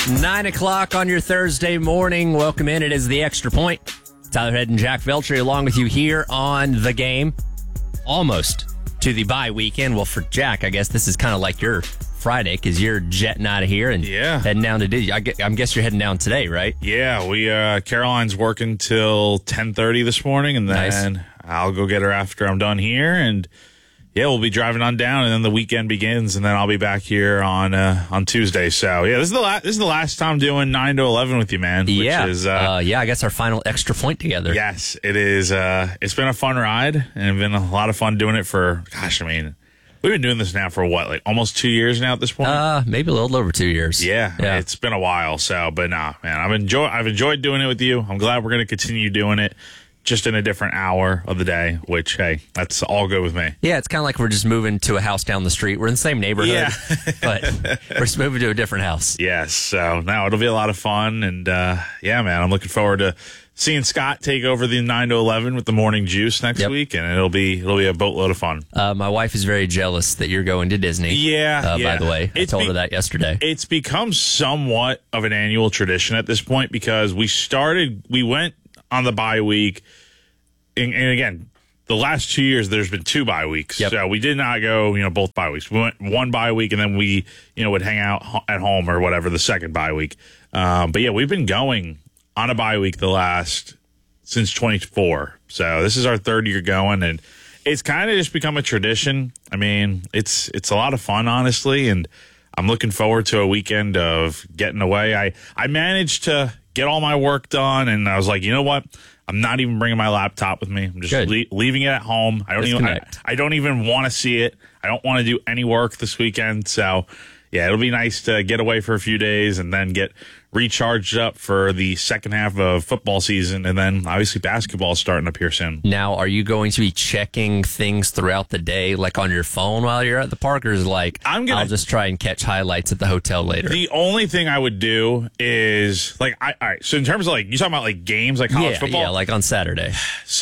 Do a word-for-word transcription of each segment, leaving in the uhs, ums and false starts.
Nine o'clock on your Thursday morning. Welcome in. It is the Extra Point. Tyler Head and Jack Veltri along with you here on The Game. Almost to the bye weekend. Well, for Jack, I guess this is kind of like your Friday because you're jetting out of here and yeah. heading down to Disney. I guess, I guess you're heading down today, right? Yeah, we uh, Caroline's working till ten thirty this morning, and then nice. I'll go get her after I'm done here, and yeah, we'll be driving on down, and then the weekend begins, and then I'll be back here on uh, on Tuesday. So yeah, this is the la- this is the last time doing nine to eleven with you, man. Which yeah, is, uh, uh, yeah. I guess our final Extra Point together. Yes, it is. Uh, it's been a fun ride, and it's been a lot of fun doing it for. Gosh, I mean, we've been doing this now for what, like almost two years now at this point. Uh, maybe a little over two years. Yeah, yeah. It's been a while. So, but nah, man, I've enjoyed I've enjoyed doing it with you. I'm glad we're going to continue doing it. Just in a different hour of the day, which, hey, that's all good with me. Yeah, it's kind of like we're just moving to a house down the street. We're in the same neighborhood, yeah. but we're just moving to a different house. Yes, so now it'll be a lot of fun. And, uh, yeah, man, I'm looking forward to seeing Scott take over the nine to eleven with the morning juice next yep. week, and it'll be it'll be a boatload of fun. Uh, my wife is very jealous that you're going to Disney. Yeah, uh, yeah. By the way, I it's told be- her that yesterday. It's become somewhat of an annual tradition at this point because we started, we went on the bye week. And, and again, the last two years, there's been two bye weeks. Yep. So we did not go, you know, both bye weeks. We went one bye week, and then we, you know, would hang out ho- at home or whatever the second bye week. Um, but yeah, we've been going on a bye week the last since twenty-four. So this is our third year going, and it's kind of just become a tradition. I mean, it's it's a lot of fun, honestly, and I'm looking forward to a weekend of getting away. I I managed to get all my work done, and I was like, you know what? I'm not even bringing my laptop with me. I'm just le- leaving it at home. I don't even. I, I don't even want to see it. I don't want to do any work this weekend. So, yeah, it'll be nice to get away for a few days and then get recharged up for the second half of football season, and then obviously basketball is starting up here soon. Now, are you going to be checking things throughout the day, like on your phone while you're at the park, or is it like I'm gonna, I'll just try and catch highlights at the hotel later? The only thing I would do is like, I, all right. So in terms of like you talking about like games, like college yeah, football, yeah, like on Saturday.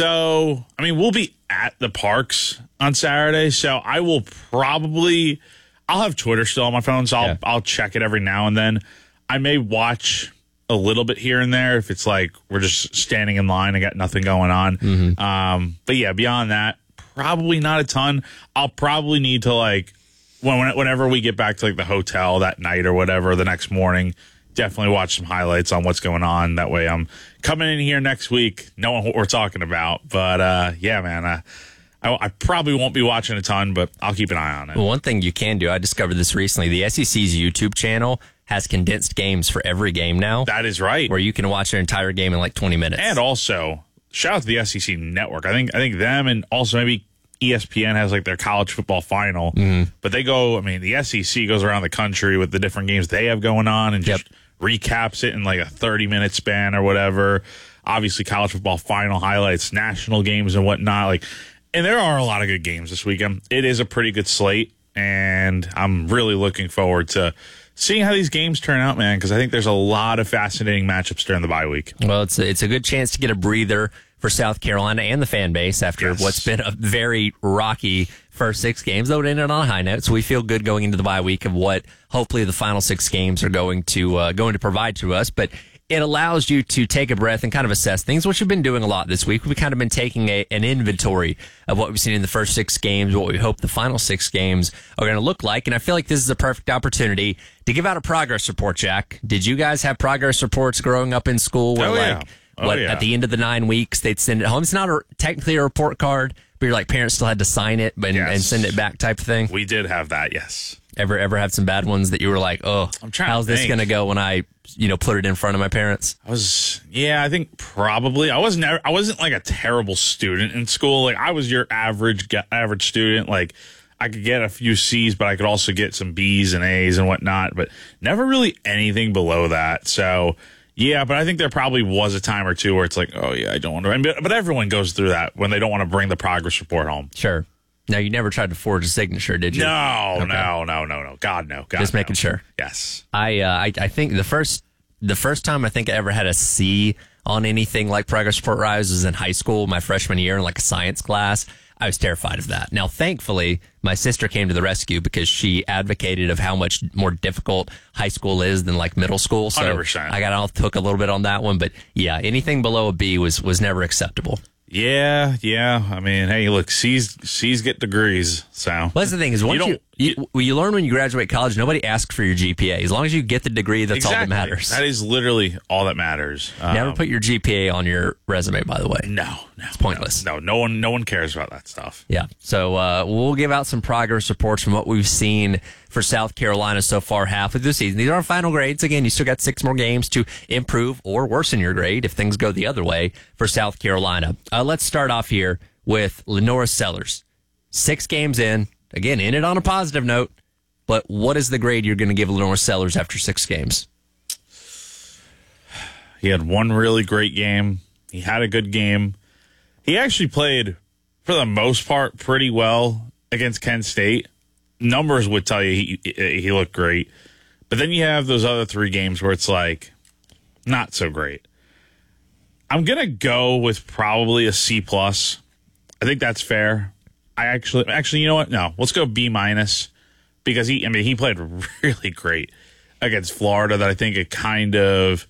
So I mean, we'll be at the parks on Saturday, so I will probably I'll have Twitter still on my phone, so I'll yeah. I'll check it every now and then. I may watch a little bit here and there if it's like we're just standing in line and got nothing going on. Mm-hmm. Um, but yeah, beyond that, probably not a ton. I'll probably need to like when whenever we get back to like the hotel that night or whatever the next morning, definitely watch some highlights on what's going on. That way I'm coming in here next week knowing what we're talking about. But uh, yeah, man, uh, I, I probably won't be watching a ton, but I'll keep an eye on it. Well, one thing you can do, I discovered this recently, the S E C's YouTube channel has condensed games for every game now. That is right. Where you can watch an entire game in like twenty minutes. And also, shout out to the S E C Network. I think I think them and also maybe E S P N has like their college football final. Mm-hmm. But they go, I mean, the S E C goes around the country with the different games they have going on and just yep. recaps it in like a thirty minute span or whatever. Obviously, college football final highlights, national games and whatnot. Like, and there are a lot of good games this weekend. It is a pretty good slate, and I'm really looking forward to seeing how these games turn out, man, because I think there's a lot of fascinating matchups during the bye week. Well, it's a, it's a good chance to get a breather for South Carolina and the fan base after yes. what's been a very rocky first six games, though it ended on a high note. So we feel good going into the bye week of what hopefully the final six games are going to uh, going to provide to us. But it allows you to take a breath and kind of assess things, which we've been doing a lot this week. We've kind of been taking a, an inventory of what we've seen in the first six games, what we hope the final six games are going to look like. And I feel like this is a perfect opportunity to give out a progress report, Jack. Did you guys have progress reports growing up in school where, oh, like, yeah. oh, what, yeah. at the end of the nine weeks, they'd send it home? It's not a, technically a report card, but your like parents still had to sign it and, yes. and send it back type of thing? We did have that, yes. Ever ever have some bad ones that you were like, oh, I'm trying how's to this think. going to go when I, you know, put it in front of my parents? I was, yeah, I think probably. I wasn't, I wasn't like a terrible student in school. Like I was your average, average student. Like I could get a few C's, but I could also get some B's and A's and whatnot. But never really anything below that. So yeah, but I think there probably was a time or two where it's like, oh yeah, I don't want to. I mean, but, but everyone goes through that when they don't want to bring the progress report home. Sure. Now, you never tried to forge a signature, did you? No, okay. no, no, no, no. God, no. God, Just no. making sure. Yes. I, uh, I I think the first the first time I think I ever had a C on anything like progress report rise was in high school, my freshman year in like a science class. I was terrified of that. Now, thankfully, my sister came to the rescue because she advocated of how much more difficult high school is than like middle school. So one hundred percent. I got off the hook a little bit on that one. But yeah, anything below a B was, was never acceptable. Yeah, yeah. I mean, hey, look, C's C's get degrees. So well, that's the thing is, once you, you, don't, you, you, you learn when you graduate college, nobody asks for your G P A. As long as you get the degree, that's exactly. all that matters. That is literally all that matters. Never Um, put your G P A on your resume, by the way. No, no, it's pointless. No, no, no one, no one cares about that stuff. Yeah. So uh, we'll give out some progress reports from what we've seen for South Carolina so far half of the season. These are our final grades. Again, you still got six more games to improve or worsen your grade if things go the other way for South Carolina. Uh, let's start off here with Lenora Sellers. Six games in. Again, in it on a positive note. But what is the grade you're going to give Lenora Sellers after six games? He had one really great game. He had a good game. He actually played, for the most part, pretty well against Kent State. Numbers would tell you he he looked great. But then you have those other three games where it's like, not so great. I'm going to go with probably a C plus. I think that's fair. I actually, actually, you know what? No, let's go B minus because he, I mean, he played really great against Florida that I think it kind of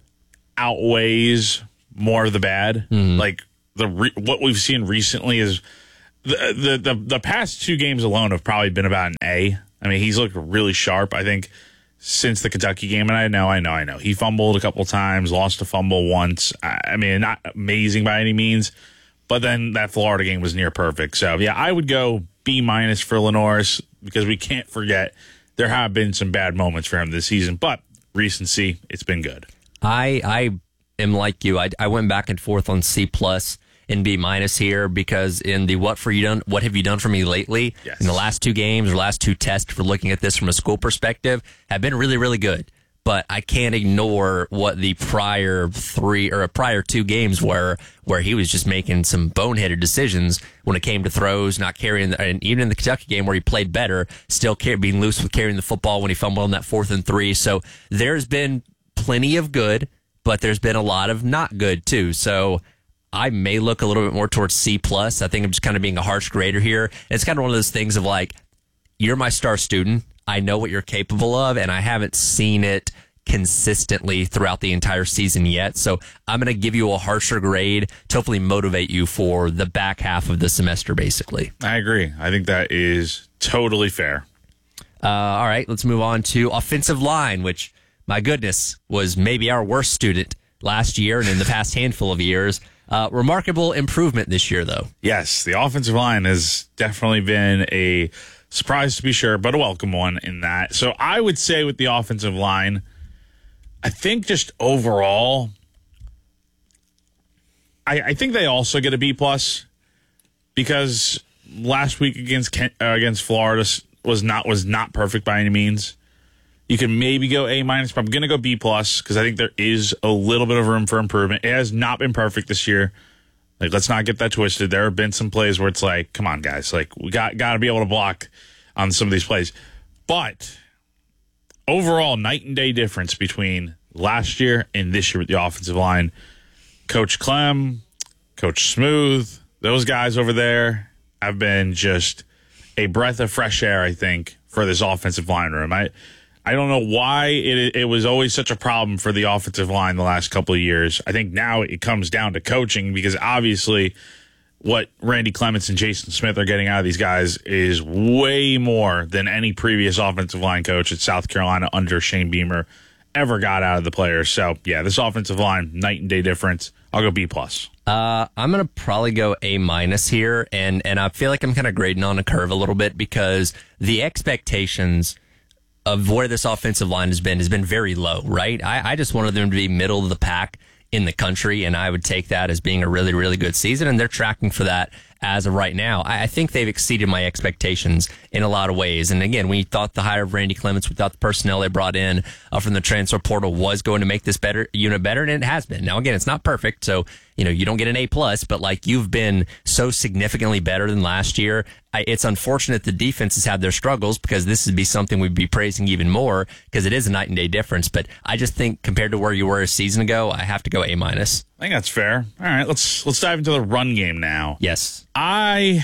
outweighs more of the bad. Mm-hmm. Like the re, what we've seen recently is the, the the the past two games alone have probably been about an A. I mean, he's looked really sharp. I think since the Kentucky game, and I know, I know, I know, he fumbled a couple times, lost a fumble once. I, I mean, not amazing by any means, but then that Florida game was near perfect. So yeah, I would go B minus for Lenoris because we can't forget there have been some bad moments for him this season, but recency, it's been good. I I am like you. I, I went back and forth on C plus and B minus here because in the what for you done what have you done for me lately yes. in the last two games or last two tests for looking at this from a school perspective have been really really good. But I can't ignore what the prior three or prior two games were, where he was just making some boneheaded decisions when it came to throws, not carrying, the, and even in the Kentucky game where he played better, still carry, being loose with carrying the football when he fumbled on that fourth and three. So there's been plenty of good, but there's been a lot of not good too. So I may look a little bit more towards C plus. I think I'm just kind of being a harsh grader here. And it's kind of one of those things of like, you're my star student. I know what you're capable of, and I haven't seen it consistently throughout the entire season yet. So I'm going to give you a harsher grade to hopefully motivate you for the back half of the semester, basically. I agree. I think that is totally fair. Uh, all right, let's move on to offensive line, which, my goodness, was maybe our worst student last year and in the past handful of years. Uh, remarkable improvement this year, though. Yes, the offensive line has definitely been a surprise to be sure, but a welcome one in that. So I would say with the offensive line, I think just overall, I, I think they also get a B plus because last week against Kent, uh, against Florida was not was not perfect by any means. You can maybe go A minus, but I'm going to go B plus because I think there is a little bit of room for improvement. It has not been perfect this year. Like, let's not get that twisted. There have been some plays where it's like, come on, guys, like we got got to be able to block on some of these plays. But overall, night and day difference between last year and this year with the offensive line. Coach Clem, Coach Smooth, those guys over there have been just a breath of fresh air, I think, for this offensive line room. I I don't know why it it was always such a problem for the offensive line the last couple of years. I think now it comes down to coaching because obviously what Randy Clements and Jason Smith are getting out of these guys is way more than any previous offensive line coach at South Carolina under Shane Beamer ever got out of the players. So, yeah, this offensive line, night and day difference. I'll go B plus. Uh, I'm going to probably go A minus here, and, and I feel like I'm kind of grading on a curve a little bit because the expectations of where this offensive line has been has been very low, right? I, I just wanted them to be middle of the pack in the country, and I would take that as being a really, really good season, and they're tracking for that as of right now. I, I think they've exceeded my expectations in a lot of ways. And again, we thought the hire of Randy Clements, we thought the personnel they brought in uh, from the transfer portal was going to make this better unit better, and it has been. Now, again, it's not perfect, so you know, you don't get an A plus, but like you've been so significantly better than last year. I, it's unfortunate the defense has had their struggles because this would be something we'd be praising even more because it is a night and day difference. But I just think compared to where you were a season ago, I have to go A minus. I think that's fair. All right, let's let's dive into the run game now. Yes, I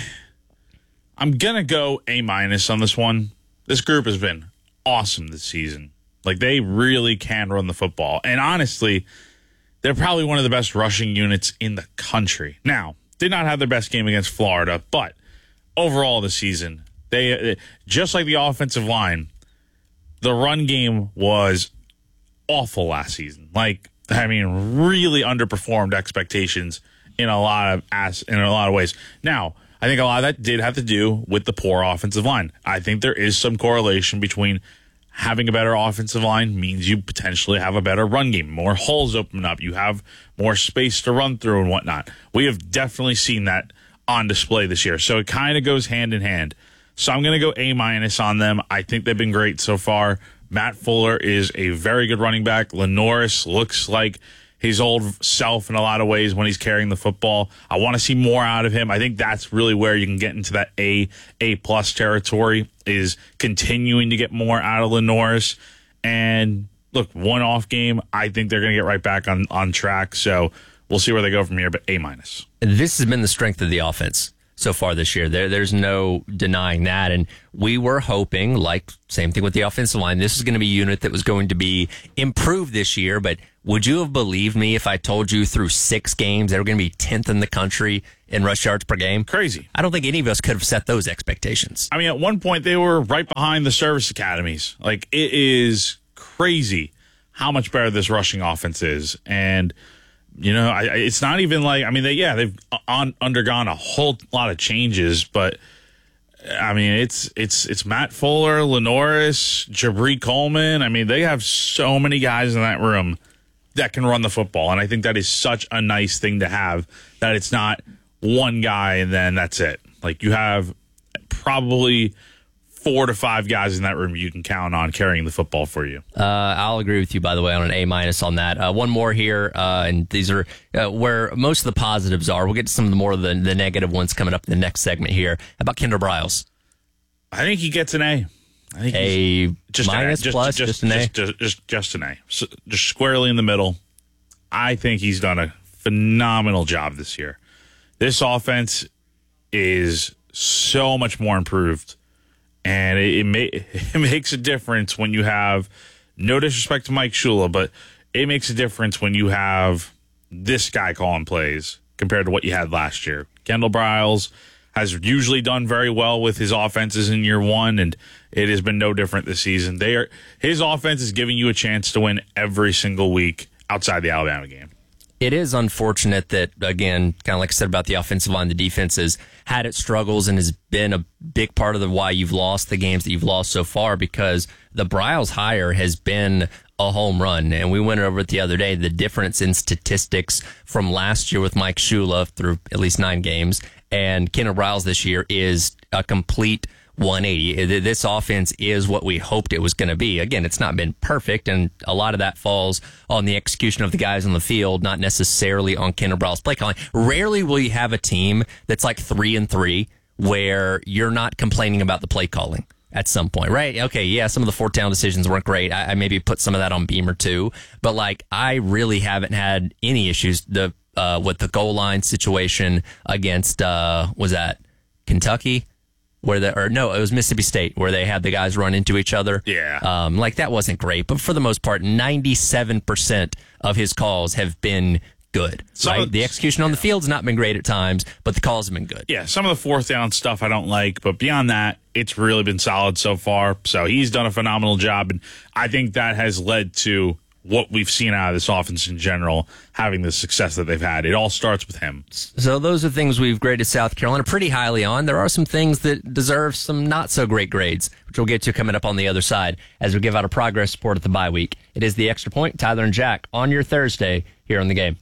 I'm gonna go A minus on this one. This group has been awesome this season. Like they really can run the football, and honestly, they're probably one of the best rushing units in the country. Now, did not have their best game against Florida, but overall this season, they just like the offensive line, the run game was awful last season. Like, I mean, really underperformed expectations in a lot of ass in a lot of ways. Now, I think a lot of that did have to do with the poor offensive line. I think there is some correlation between having a better offensive line means you potentially have a better run game. More holes open up. You have more space to run through and whatnot. We have definitely seen that on display this year. So it kind of goes hand in hand. So I'm going to go A minus on them. I think they've been great so far. Matt Fuller is a very good running back. Lenoris looks like his old self in a lot of ways when he's carrying the football. I want to see more out of him. I think that's really where you can get into that A, A plus territory, is continuing to get more out of Lenoris. And look, one off game, I think they're going to get right back on, on track. So we'll see where they go from here, but A minus. This has been the strength of the offense so far this year. There, there's no denying that. And we were hoping, like same thing with the offensive line, this is going to be a unit that was going to be improved this year. But would you have believed me if I told you through six games they were going to be tenth in the country in rush yards per game? Crazy. I don't think any of us could have set those expectations. I mean, at one point they were right behind the service academies. Like, it is crazy how much better this rushing offense is. And you know, I, I, it's not even like, I mean, they, yeah, they've on, undergone a whole lot of changes, but I mean, it's it's it's Matt Fuller, Lenoris, Jabri Coleman. I mean, they have so many guys in that room that can run the football, and I think that is such a nice thing to have, that it's not one guy and then that's it. Like, you have probably four to five guys in that room you can count on carrying the football for you. Uh, I'll agree with you, by the way, on an A minus on that. Uh, one more here, uh, and these are uh, where most of the positives are. We'll get to some of the more of the, the negative ones coming up in the next segment here. How about Kendall Briles? I think he gets an A. I think a just minus just, plus, just, just an A? Just, just, just, just an A. So, just squarely in the middle. I think he's done a phenomenal job this year. This offense is so much more improved. And it, it, may, it makes a difference when you have, no disrespect to Mike Shula, but it makes a difference when you have this guy calling plays compared to what you had last year. Kendall Briles has usually done very well with his offenses in year one, and it has been no different this season. They are his offense is giving you a chance to win every single week outside the Alabama game. It is unfortunate that, again, kind of like I said about the offensive line, the defense has had its struggles and has been a big part of the why you've lost the games that you've lost so far, because the Briles hire has been a home run. And we went over it the other day, the difference in statistics from last year with Mike Shula through at least nine games and Kendall Briles this year is a complete one eighty. This offense is what we hoped it was going to be. Again, it's not been perfect, and a lot of that falls on the execution of the guys on the field, not necessarily on Kendall Briles' play calling. Rarely will you have a team that's like three and three where you're not complaining about the play calling at some point, right? Okay, yeah, some of the fourth down decisions weren't great. I, I maybe put some of that on Beamer too, but like I really haven't had any issues the uh, with the goal line situation against uh, was that Kentucky? Where the or no, it was Mississippi State where they had the guys run into each other. Yeah, um, like that wasn't great, but for the most part, ninety-seven percent of his calls have been good. Some right, of, the execution on the field's not been great at times, but the calls have been good. Yeah, some of the fourth down stuff I don't like, but beyond that, it's really been solid so far. So he's done a phenomenal job, and I think that has led to what we've seen out of this offense in general, having the success that they've had. It all starts with him. So those are things we've graded South Carolina pretty highly on. There are some things that deserve some not so great grades, which we'll get to coming up on the other side as we give out a progress report at the bye week. It is the Extra Point, Tyler and Jack, on your Thursday here on The Game.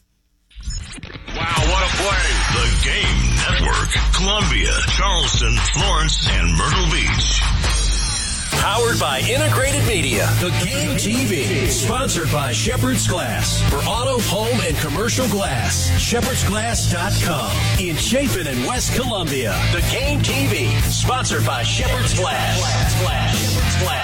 Wow, what a play. The Game Network, Columbia, Charleston, Florence, and Myrtle Beach. Powered by Integrated Media. The Game T V. Sponsored by Shepherd's Glass. For auto, home, and commercial glass. Shepherds Glass dot com. In Chapin and West Columbia. The Game T V. Sponsored by Shepherd's Glass. Glass. Glass. Shepherd's Glass.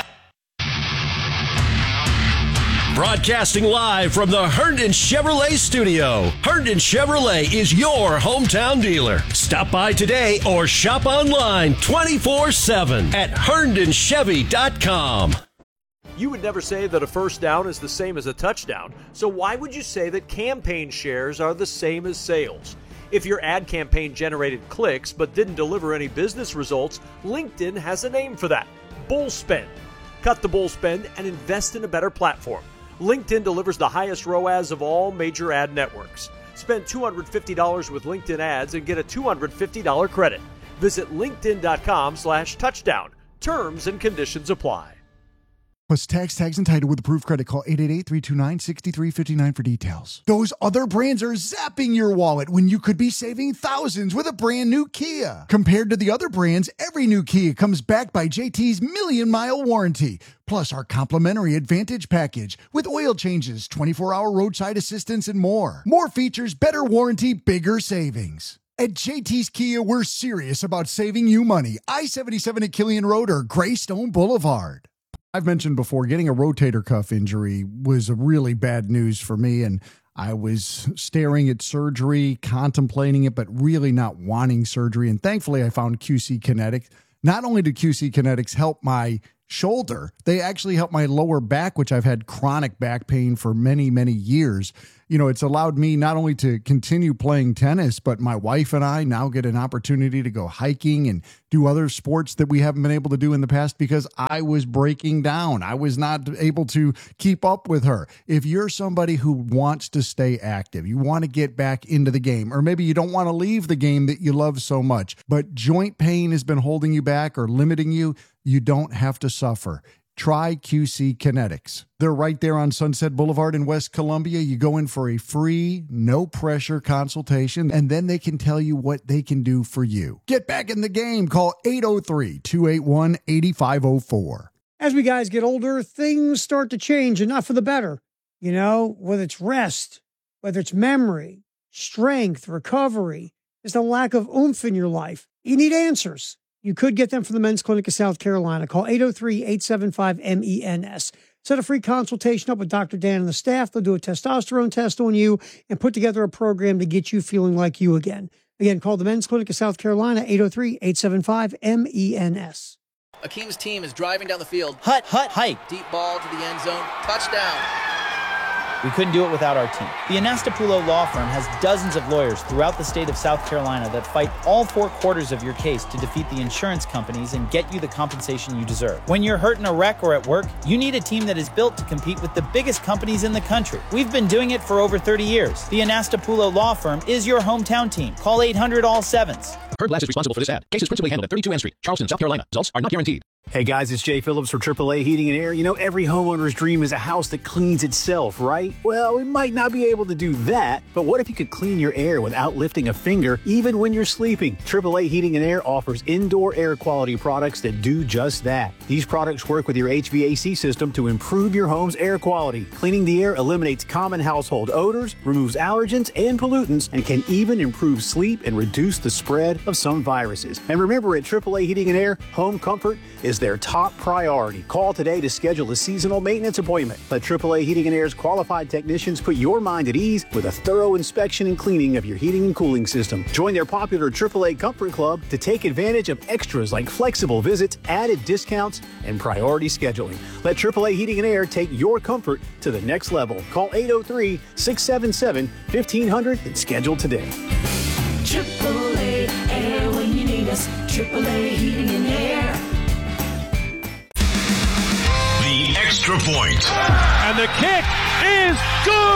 Broadcasting live from the Herndon Chevrolet studio. Herndon Chevrolet is your hometown dealer. Stop by today or shop online twenty-four seven at herndon chevy dot com. You would never say that a first down is the same as a touchdown, so why would you say that campaign shares are the same as sales? If your ad campaign generated clicks but didn't deliver any business results, LinkedIn has a name for that: bull spend. Cut the bull spend and invest in a better platform. LinkedIn delivers the highest R O A S of all major ad networks. Spend two hundred fifty dollars with LinkedIn ads and get a two hundred fifty dollars credit. Visit linkedin.com slash touchdown. Terms and conditions apply. Plus tax, tags, and title with approved credit. Call eight eight eight, three two nine, six three five nine for details. Those other brands are zapping your wallet when you could be saving thousands with a brand new Kia. Compared to the other brands, every new Kia comes backed by J T's Million Mile Warranty. Plus our complimentary Advantage package with oil changes, twenty-four hour roadside assistance, and more. More features, better warranty, bigger savings. At J T's Kia, we're serious about saving you money. I seventy-seven at Killian Road or Greystone Boulevard. I've mentioned before, getting a rotator cuff injury was a really bad news for me, and I was staring at surgery, contemplating it, but really not wanting surgery. And thankfully, I found Q C Kinetics. Not only did Q C Kinetics help my shoulder, they actually helped my lower back, which I've had chronic back pain for many, many years. You know, it's allowed me not only to continue playing tennis, but my wife and I now get an opportunity to go hiking and do other sports that we haven't been able to do in the past because I was breaking down. I was not able to keep up with her. If you're somebody who wants to stay active, you want to get back into the game, or maybe you don't want to leave the game that you love so much, but joint pain has been holding you back or limiting you, you don't have to suffer. Try Q C Kinetics. They're right there on Sunset Boulevard in West Columbia. You go in for a free, no-pressure consultation, and then they can tell you what they can do for you. Get back in the game. Call eight oh three, two eight one, eight five oh four. As we guys get older, things start to change, and not for the better. You know, whether it's rest, whether it's memory, strength, recovery, there's a lack of oomph in your life. You need answers. You could get them from the Men's Clinic of South Carolina. Call eight oh three, eight seven five, M E N S. Set a free consultation up with Doctor Dan and the staff. They'll do a testosterone test on you and put together a program to get you feeling like you again. Again, call the Men's Clinic of South Carolina, eight oh three, eight seven five, M E N S. Akeem's team is driving down the field. Hut, hut, hike. Deep ball to the end zone. Touchdown. We couldn't do it without our team. The Anastapulo Law Firm has dozens of lawyers throughout the state of South Carolina that fight all four quarters of your case to defeat the insurance companies and get you the compensation you deserve. When you're hurt in a wreck or at work, you need a team that is built to compete with the biggest companies in the country. We've been doing it for over thirty years. The Anastapulo Law Firm is your hometown team. Call eight hundred all sevens. Heard Glass is responsible for this ad. Case is principally handled at thirty-two N Street, Charleston, South Carolina. Results are not guaranteed. Hey guys, it's Jay Phillips for triple A Heating and Air. You know, every homeowner's dream is a house that cleans itself, right? Well, we might not be able to do that, but what if you could clean your air without lifting a finger, even when you're sleeping? triple A Heating and Air offers indoor air quality products that do just that. These products work with your H V A C system to improve your home's air quality. Cleaning the air eliminates common household odors, removes allergens and pollutants, and can even improve sleep and reduce the spread of some viruses. And remember, at triple A Heating and Air, home comfort is their top priority. Call today to schedule a seasonal maintenance appointment. Let triple A Heating and Air's qualified technicians put your mind at ease with a thorough inspection and cleaning of your heating and cooling system. Join their popular triple A Comfort Club to take advantage of extras like flexible visits, added discounts, and priority scheduling. Let triple A Heating and Air take your comfort to the next level. Call eight oh three, six seven seven, fifteen hundred and schedule today. triple A Air when you need us. triple A Heating and Air. The extra point. And the kick is good.